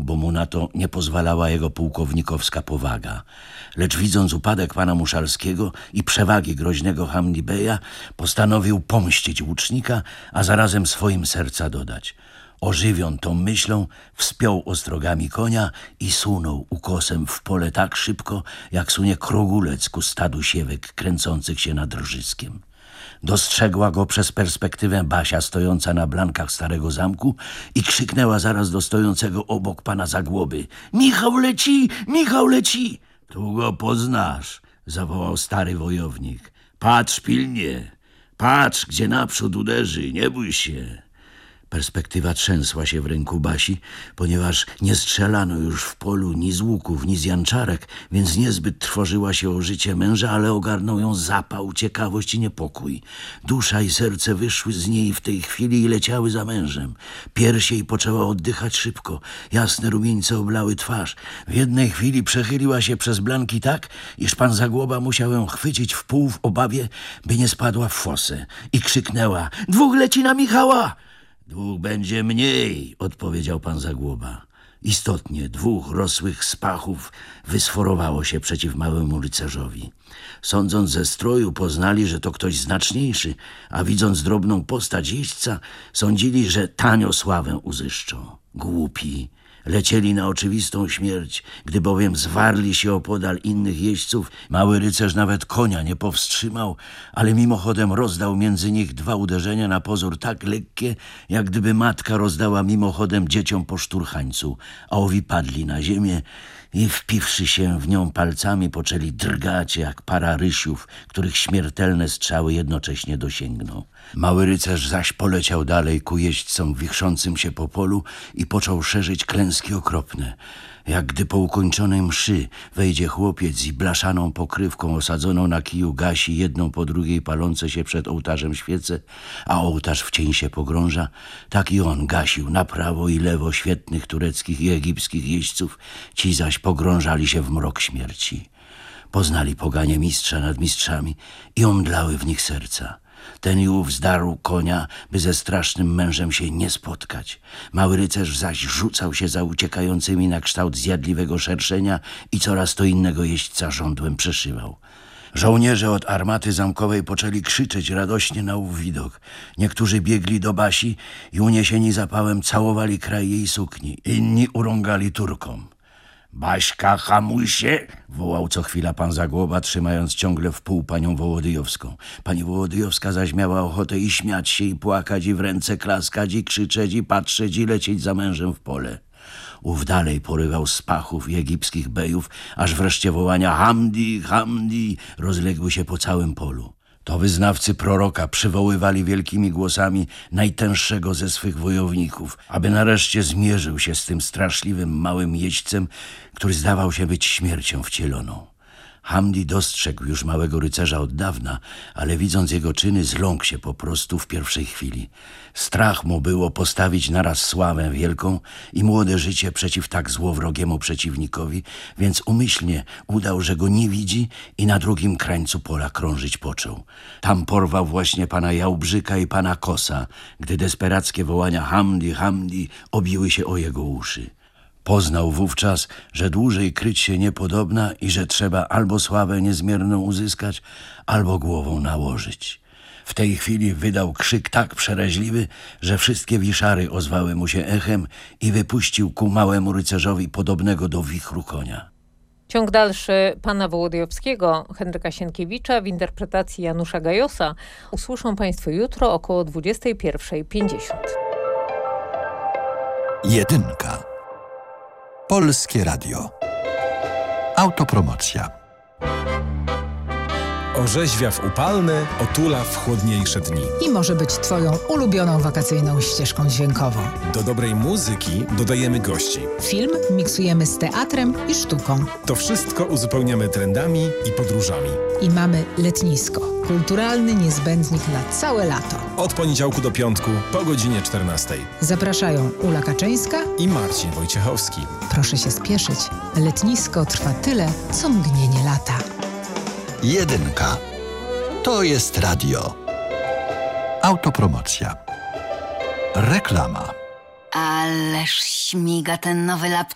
bo mu na to nie pozwalała jego pułkownikowska powaga. Lecz widząc upadek pana Muszalskiego i przewagi groźnego Hamdi Beja, postanowił pomścić łucznika, a zarazem swoim serca dodać. Ożywion tą myślą, wspiął ostrogami konia i sunął ukosem w pole tak szybko, jak sunie krogulec ku stadu siewek kręcących się nad rżyskiem. Dostrzegła go przez perspektywę Basia stojąca na blankach starego zamku i krzyknęła zaraz do stojącego obok pana Zagłoby. Michał leci! Michał leci! Tu go poznasz, zawołał stary wojownik. Patrz pilnie, patrz, gdzie naprzód uderzy, nie bój się. Perspektywa trzęsła się w ręku Basi, ponieważ nie strzelano już w polu ni z łuków, ni z janczarek, więc niezbyt trwożyła się o życie męża, ale ogarnął ją zapał, ciekawość i niepokój. Dusza i serce wyszły z niej w tej chwili i leciały za mężem. Pierś jej poczęła oddychać szybko, jasne rumieńce oblały twarz. W jednej chwili przechyliła się przez blanki tak, iż pan Zagłoba musiał ją chwycić w pół w obawie, by nie spadła w fosę. I krzyknęła: dwóch leci na Michała! Dwóch będzie mniej, odpowiedział pan Zagłoba. Istotnie, dwóch rosłych spachów wysforowało się przeciw małemu rycerzowi. Sądząc ze stroju, poznali, że to ktoś znaczniejszy, a widząc drobną postać jeźdźca, sądzili, że tanio sławę uzyszczą. Głupi. Lecieli na oczywistą śmierć, gdy bowiem zwarli się opodal innych jeźdźców. Mały rycerz nawet konia nie powstrzymał, ale mimochodem rozdał między nich dwa uderzenia na pozór tak lekkie, jak gdyby matka rozdała mimochodem dzieciom po szturchańcu, a owi padli na ziemię i wpiwszy się w nią palcami poczęli drgać jak para rysiów, których śmiertelne strzały jednocześnie dosięgną. Mały rycerz zaś poleciał dalej ku jeźdźcom wichrzącym się po polu i począł szerzyć klęski okropne. Jak gdy po ukończonej mszy wejdzie chłopiec i blaszaną pokrywką osadzoną na kiju gasi jedną po drugiej palące się przed ołtarzem świece, a ołtarz w cień się pogrąża, tak i on gasił na prawo i lewo świetnych tureckich i egipskich jeźdźców, ci zaś pogrążali się w mrok śmierci. Poznali poganie mistrza nad mistrzami i omdlały w nich serca. Ten i ów zdarł konia, by ze strasznym mężem się nie spotkać. Mały rycerz zaś rzucał się za uciekającymi na kształt zjadliwego szerszenia i coraz to innego jeźdźca żądłem przeszywał. Żołnierze od armaty zamkowej poczęli krzyczeć radośnie na ów widok. Niektórzy biegli do Basi i uniesieni zapałem całowali kraj jej sukni. Inni urągali Turkom. Baśka, hamuj się! Wołał co chwila pan Zagłoba, trzymając ciągle w pół panią Wołodyjowską. Pani Wołodyjowska zaś miała ochotę i śmiać się, i płakać, i w ręce klaskać, i krzyczeć, i patrzeć, i lecieć za mężem w pole. Ów dalej porywał z pachów i egipskich bejów, aż wreszcie wołania Hamdi, Hamdi rozległy się po całym polu. To wyznawcy proroka przywoływali wielkimi głosami najtęższego ze swych wojowników, aby nareszcie zmierzył się z tym straszliwym małym jeźdźcem, który zdawał się być śmiercią wcieloną. Hamdi dostrzegł już małego rycerza od dawna, ale widząc jego czyny, zląkł się po prostu w pierwszej chwili. Strach mu było postawić naraz sławę wielką i młode życie przeciw tak złowrogiemu przeciwnikowi, więc umyślnie udał, że go nie widzi i na drugim krańcu pola krążyć począł. Tam porwał właśnie pana Jałbrzyka i pana Kosa, gdy desperackie wołania Hamdi, Hamdi obiły się o jego uszy. Poznał wówczas, że dłużej kryć się niepodobna i że trzeba albo sławę niezmierną uzyskać, albo głową nałożyć. W tej chwili wydał krzyk tak przeraźliwy, że wszystkie wiszary ozwały mu się echem i wypuścił ku małemu rycerzowi podobnego do wichru konia. Ciąg dalszy pana Wołodyjowskiego, Henryka Sienkiewicza w interpretacji Janusza Gajosa usłyszą państwo jutro około 21:50. Jedynka. Polskie Radio. Autopromocja. Orzeźwia w upalne, otula w chłodniejsze dni. I może być twoją ulubioną wakacyjną ścieżką dźwiękową. Do dobrej muzyki dodajemy gości. Film miksujemy z teatrem i sztuką. To wszystko uzupełniamy trendami i podróżami. I mamy letnisko. Kulturalny niezbędnik na całe lato. Od poniedziałku do piątku po godzinie 14:00. Zapraszają Ula Kaczyńska I Marcin Wojciechowski. Proszę się spieszyć. Letnisko trwa tyle, co mgnienie lata. Jedynka. To jest radio. Autopromocja. Reklama. Ależ śmiga ten nowy laptop.